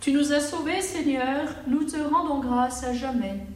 Tu nous as sauvés, Seigneur, nous te rendons grâce à jamais.